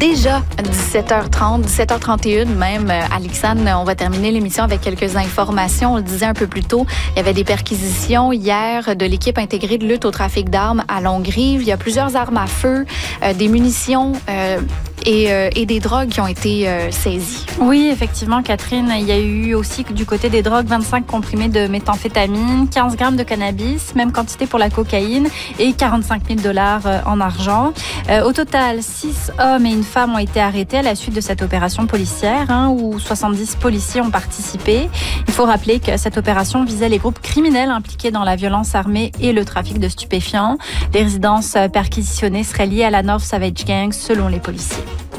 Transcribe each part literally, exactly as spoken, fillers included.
Déjà dix-sept heures trente, dix-sept heures trente et une même, Alexandre, on va terminer l'émission avec quelques informations. On le disait un peu plus tôt, il y avait des perquisitions hier de l'équipe intégrée de lutte au trafic d'armes à Longrive. Il y a plusieurs armes à feu, euh, des munitions euh, et, euh, et des drogues qui ont été euh, saisies. Oui, effectivement, Catherine, il y a eu aussi du côté des drogues vingt-cinq comprimés de méthamphétamine, quinze grammes de cannabis, même quantité pour la cocaïne et quarante-cinq mille dollars en argent. Euh, au total, six hommes et une femme ont été arrêtés à la suite de cette opération policière, hein, où soixante-dix policiers ont participé. Il faut rappeler que cette opération visait les groupes criminels impliqués dans la violence armée et le trafic de stupéfiants. Les résidences perquisitionnées seraient liées à la North Savage Gang, selon les policiers.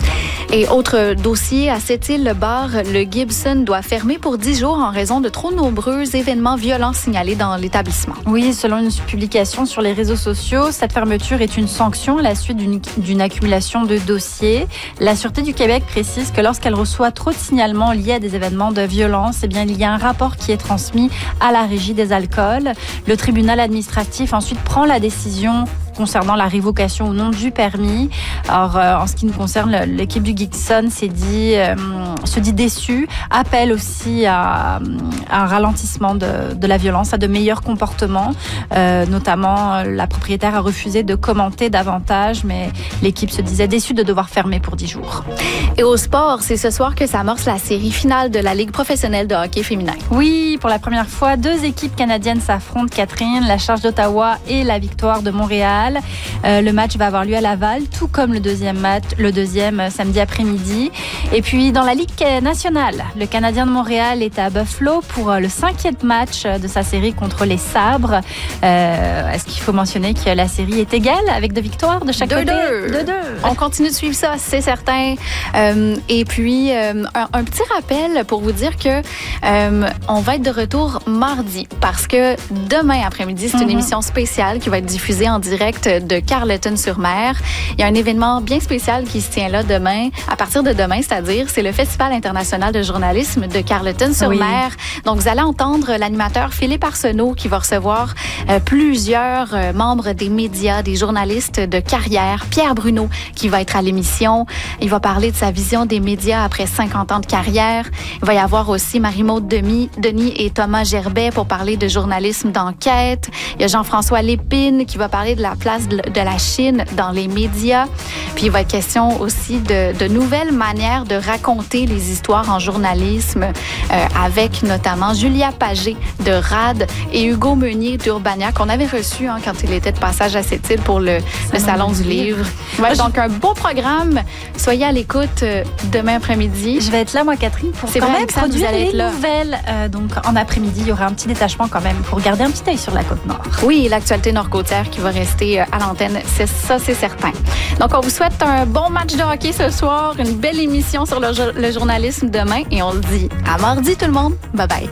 Et autre dossier, à Sept-Îles-le-Bar, le Gibson doit fermer pour dix jours en raison de trop nombreux événements violents signalés dans l'établissement. Oui, selon une publication sur les réseaux sociaux, cette fermeture est une sanction à la suite d'une, d'une accumulation de dossiers. La Sûreté du Québec précise que lorsqu'elle reçoit trop de signalements liés à des événements de violence, eh bien, il y a un rapport qui est transmis à la Régie des alcools. Le tribunal administratif ensuite prend la décision concernant la révocation ou non du permis. Alors, euh, en ce qui nous concerne, l'équipe du Gibson s'est dit, euh, se dit déçue, appelle aussi à, à un ralentissement de, de la violence, à de meilleurs comportements. Euh, notamment, la propriétaire a refusé de commenter davantage, mais l'équipe se disait déçue de devoir fermer pour dix jours. Et au sport, c'est ce soir que s'amorce la série finale de la Ligue professionnelle de hockey féminin. Oui, pour la première fois, deux équipes canadiennes s'affrontent, Catherine, la Charge d'Ottawa et la Victoire de Montréal. Euh, le match va avoir lieu à Laval, tout comme le deuxième match, le deuxième euh, samedi après-midi. Et puis dans la Ligue nationale, le Canadien de Montréal est à Buffalo pour euh, le cinquième match de sa série contre les Sabres. Euh, est-ce qu'il faut mentionner que la série est égale avec deux victoires de chaque côté? deux deux. On continue de suivre ça, c'est certain. Euh, et puis euh, un, un petit rappel pour vous dire que euh, on va être de retour mardi parce que demain après-midi, c'est mm-hmm. une émission spéciale qui va être diffusée en direct de Carleton-sur-Mer. Il y a un événement bien spécial qui se tient là demain, à partir de demain, c'est-à-dire, c'est le Festival international de journalisme de Carleton-sur-Mer. Oui. Donc, vous allez entendre l'animateur Philippe Arsenault qui va recevoir euh, plusieurs euh, membres des médias, des journalistes de carrière. Pierre Bruno qui va être à l'émission. Il va parler de sa vision des médias après cinquante ans de carrière. Il va y avoir aussi Marie-Maude Denis, Denis et Thomas Gerbet pour parler de journalisme d'enquête. Il y a Jean-François Lépine qui va parler de la place de la Chine dans les médias. Puis il va être question aussi de, de nouvelles manières de raconter les histoires en journalisme euh, avec notamment Julia Pagé de R A D et Hugo Meunier d'Urbania qu'on avait reçu hein, quand il était de passage à Sept-Îles pour le, le Salon du Livre. Ouais, ah, donc je... un beau programme. Soyez à l'écoute euh, demain après-midi. Je vais être là, moi, Catherine, pour C'est quand vrai, même ça, produire les là. nouvelles. Euh, donc en après-midi, il y aura un petit détachement quand même pour garder un petit œil sur la Côte-Nord. Oui, l'actualité nord-côtière qui va rester à l'antenne, c'est ça, c'est certain. Donc, on vous souhaite un bon match de hockey ce soir, une belle émission sur le, le journalisme demain et on se dit à mardi tout le monde. Bye bye.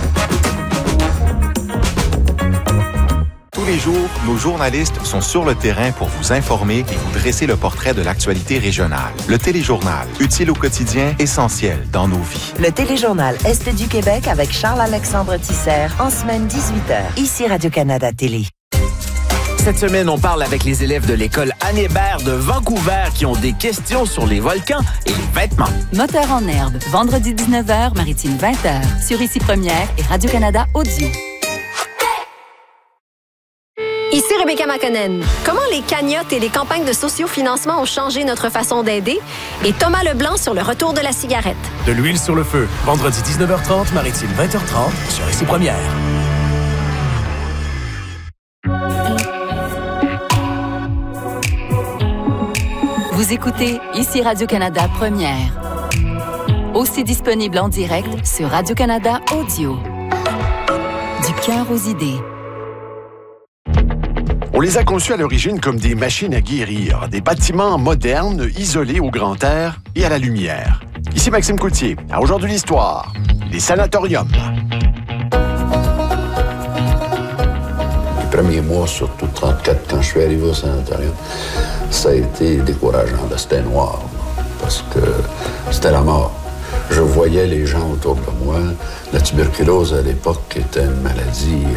Tous les jours, nos journalistes sont sur le terrain pour vous informer et vous dresser le portrait de l'actualité régionale. Le téléjournal, utile au quotidien, essentiel dans nos vies. Le téléjournal Est du Québec avec Charles-Alexandre Tisser en semaine dix-huit heures. Ici Radio-Canada Télé. Cette semaine, on parle avec les élèves de l'école Anne Hébert de Vancouver qui ont des questions sur les volcans et les vêtements. Moteur en herbe, vendredi dix-neuf heures, Maritime vingt heures, sur Ici Première et Radio-Canada Audio. Ici Rebecca Makonnen. Comment les cagnottes et les campagnes de sociofinancement ont changé notre façon d'aider? Et Thomas Leblanc sur le retour de la cigarette. De l'huile sur le feu, vendredi dix-neuf heures trente, Maritime vingt heures trente, sur Ici Première. Vous écoutez Ici Radio-Canada Première. Aussi disponible en direct sur Radio-Canada Audio. Du cœur aux idées. On les a conçus à l'origine comme des machines à guérir, des bâtiments modernes, isolés au grand air et à la lumière. Ici Maxime Coutier. À Aujourd'hui l'Histoire, les sanatoriums. Les premiers mois, surtout trente-quatre, quand je suis arrivé au sanatorium, ça a été décourageant. C'était noir, parce que c'était la mort. Je voyais les gens autour de moi. La tuberculose, à l'époque, était une maladie